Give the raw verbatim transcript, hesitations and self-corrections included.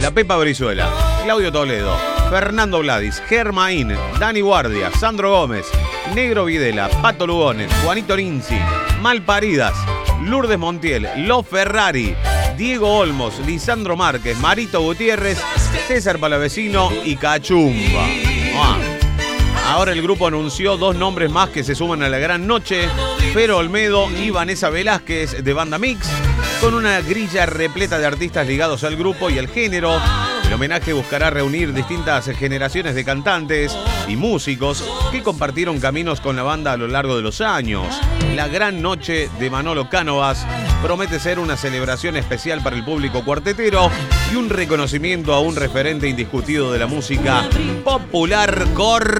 La Pepa Brizuela, Claudio Toledo, Fernando Vladis, Germain, Dani Guardia, Sandro Gómez, Negro Videla, Pato Lugones, Juanito Rinzi, Malparidas, Lourdes Montiel, Lo Ferrari, Diego Olmos, Lisandro Márquez, Marito Gutiérrez, César Palavecino y Cachumba. Ah. Ahora el grupo anunció dos nombres más que se suman a la gran noche: Fero Olmedo y Vanessa Velázquez de Banda Mix, con una grilla repleta de artistas ligados al grupo y al género. El homenaje buscará reunir distintas generaciones de cantantes y músicos que compartieron caminos con la banda a lo largo de los años. La gran noche de Manolo Cánovas promete ser una celebración especial para el público cuartetero y un reconocimiento a un referente indiscutido de la música popular correntina.